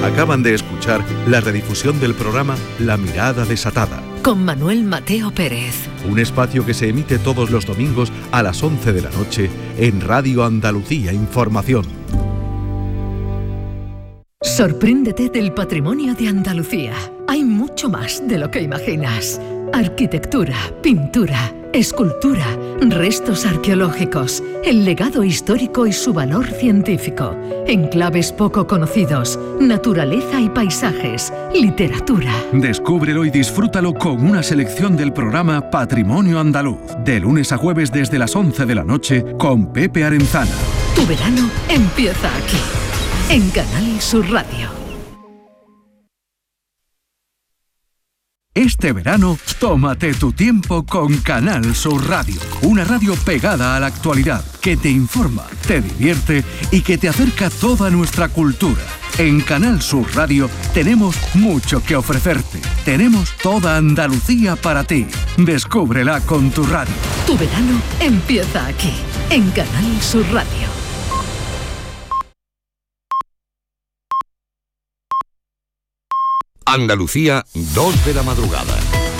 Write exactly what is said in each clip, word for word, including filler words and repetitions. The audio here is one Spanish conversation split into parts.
Acaban de escuchar la redifusión del programa La Mirada Desatada, con Manuel Mateo Pérez. Un espacio que se emite todos los domingos a las once de la noche en Radio Andalucía Información. Sorpréndete del patrimonio de Andalucía. Hay mucho más de lo que imaginas. Arquitectura, pintura, escultura, restos arqueológicos, el legado histórico y su valor científico, enclaves poco conocidos, naturaleza y paisajes, literatura. Descúbrelo y disfrútalo con una selección del programa Patrimonio Andaluz, de lunes a jueves desde las once de la noche con Pepe Arenzana. Tu verano empieza aquí, en Canal Sur Radio. Este verano, tómate tu tiempo con Canal Sur Radio. Una radio pegada a la actualidad, que te informa, te divierte y que te acerca toda nuestra cultura. En Canal Sur Radio tenemos mucho que ofrecerte. Tenemos toda Andalucía para ti. Descúbrela con tu radio. Tu verano empieza aquí, en Canal Sur Radio. Andalucía, dos de la madrugada.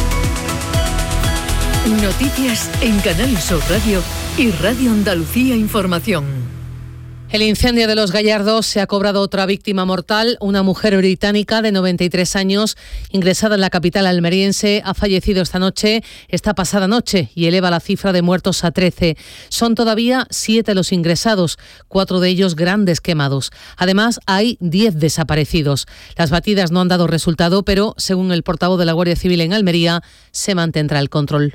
Noticias en Canal Sur Radio y Radio Andalucía Información. El incendio de Los Gallardos se ha cobrado otra víctima mortal. Una mujer británica de noventa y tres años, ingresada en la capital almeriense, ha fallecido esta noche, esta pasada noche, y eleva la cifra de muertos a trece. Son todavía siete los ingresados, cuatro de ellos grandes quemados. Además, hay diez desaparecidos. Las batidas no han dado resultado, pero, según el portavoz de la Guardia Civil en Almería, se mantendrá el control.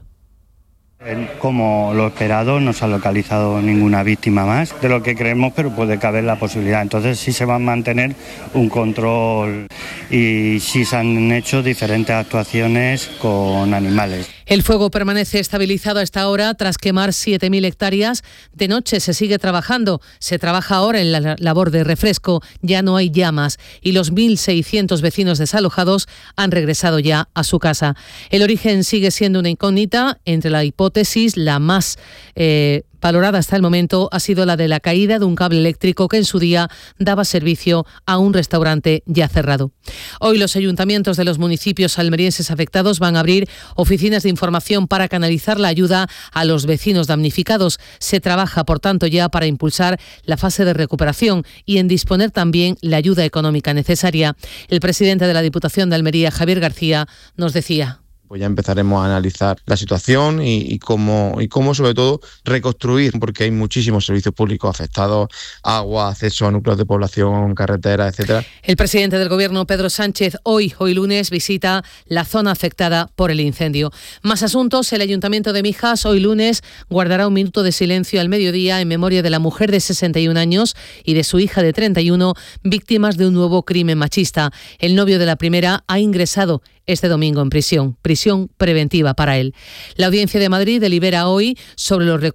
Como lo esperado, no se ha localizado ninguna víctima más de lo que creemos, pero puede caber la posibilidad. Entonces sí se va a mantener un control y sí se han hecho diferentes actuaciones con animales. El fuego permanece estabilizado a esta hora tras quemar siete mil hectáreas. De noche se sigue trabajando. Se trabaja ahora en la labor de refresco. Ya no hay llamas y los mil seiscientos vecinos desalojados han regresado ya a su casa. El origen sigue siendo una incógnita. Entre la hipótesis, la más eh, valorada hasta el momento ha sido la de la caída de un cable eléctrico que en su día daba servicio a un restaurante ya cerrado. Hoy los ayuntamientos de los municipios almerienses afectados van a abrir oficinas de información para canalizar la ayuda a los vecinos damnificados. Se trabaja, por tanto, ya para impulsar la fase de recuperación y en disponer también la ayuda económica necesaria. El presidente de la Diputación de Almería, Javier García, nos decía: pues ya empezaremos a analizar la situación y, y cómo y cómo sobre todo reconstruir, porque hay muchísimos servicios públicos afectados: agua, acceso a núcleos de población, carreteras, etcétera. El presidente del Gobierno, Pedro Sánchez, hoy, hoy lunes, visita la zona afectada por el incendio. Más asuntos. El Ayuntamiento de Mijas, hoy lunes, guardará un minuto de silencio al mediodía en memoria de la mujer de sesenta y un años y de su hija de treinta y uno, víctimas de un nuevo crimen machista. El novio de la primera ha ingresado este domingo en prisión, prisión preventiva para él. La Audiencia de Madrid delibera hoy sobre los recursos